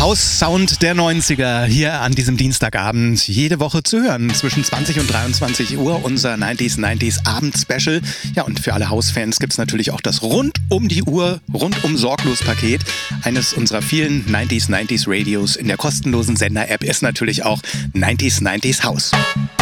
House-Sound der 90er hier an diesem Dienstagabend jede Woche zu hören. Zwischen 20 und 23 Uhr unser 90s Abend-Special. Ja, und für alle House-Fans gibt es natürlich auch das rund um die Uhr, rundum sorglos Paket. Eines unserer vielen 90s Radios in der kostenlosen Sender-App ist natürlich auch 90s House.